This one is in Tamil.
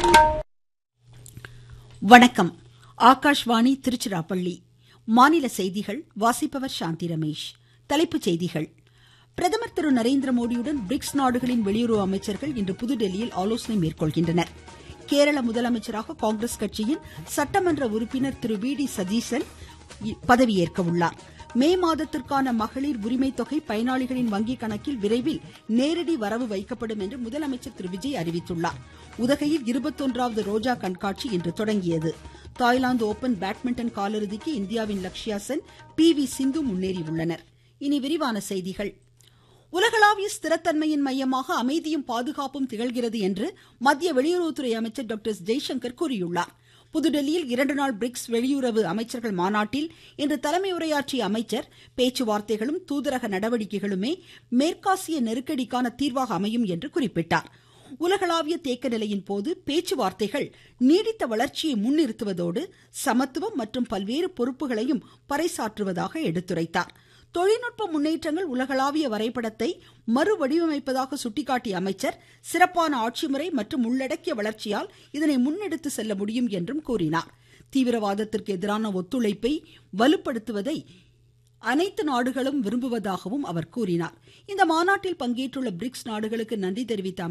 வணக்கம். ஆகாஷ்வாணி திருச்சிராப்பள்ளி. மாநில செய்திகள் வாசிப்பவர் சாந்தி ரமேஷ். தலைப்புச் செய்திகள். பிரதமர் திரு நரேந்திரமோடியுடன் பிரிக்ஸ் நாடுகளின் வெளியுறவு அமைச்சர்கள் இன்று புதுதில்லியில் ஆலோசனை மேற்கொள்கின்றனர். கேரள முதலமைச்சராக காங்கிரஸ் கட்சியின் சட்டமன்ற உறுப்பினர் திரு வி.டி. சதீசன் பதவியேற்க உள்ளார். மே மாதத்திற்கான மகளிர் உரிமை தொகை பயனாளிகளின் வங்கி கணக்கில் விரைவில் நேரடி வரவு வைக்கப்படும் என்று முதலமைச்சர் திரு விஜய் அறிவித்துள்ளார். உதகையில் 21வது ரோஜா கண்காட்சி இன்று தொடங்கியது. தாய்லாந்து ஓபன் பேட்மிண்டன் காலிறுதிக்கு இந்தியாவின் லக்ஷ்யா சென், பி.வி. சிந்து முன்னேறியுள்ளனர். இனி விரிவான செய்திகள். உலகளாவிய ஸ்திரத்தன்மையின் மையமாக அமைதியும் பாதுகாப்பும் திகழ்கிறது என்று மத்திய வெளியுறவுத்துறை அமைச்சர் டாக்டர் ஜெய்சங்கர் கூறியுள்ளார். புதுதில்லியில் 2 நாள் பிரிக்ஸ் வெளியுறவு அமைச்சர்கள் மாநாட்டில் இன்று தலைமை உரையாற்றிய அமைச்சர், பேச்சுவார்த்தைகளும் தூதரக நடவடிக்கைகளுமே மேற்காசிய நெருக்கடிக்கான தீர்வாக அமையும் என்று குறிப்பிட்டார். உலகளாவிய தேக்க நிலையின் போது பேச்சுவார்த்தைகள் நீடித்த வளர்ச்சியை முன்னிறுத்துவதோடு சமத்துவம் மற்றும் பல்வேறு பொறுப்புகளையும் பறைசாற்றுவதாக எடுத்துரைத்தார். தொழில்நுட்ப முன்னேற்றங்கள் உலகளாவிய வரைபடத்தை மறுவடிவமைப்பதாக சுட்டிக்காட்டிய அமைச்சர், சிறப்பான ஆட்சிமுறை மற்றும் உள்ளடக்கிய வளர்ச்சியால் இதனை முன்னெடுத்து செல்ல முடியும் என்றும் கூறினார். தீவிரவாதத்திற்கு எதிரான ஒத்துழைப்பை வலுப்படுத்துவதை அனைத்து நாடுகளும் விரும்புவதாகவும் அவர் கூறினார். இந்த மாநாட்டில் பங்கேற்றுள்ள பிரிக்ஸ் நாடுகளுக்கு நன்றி தெரிவித்த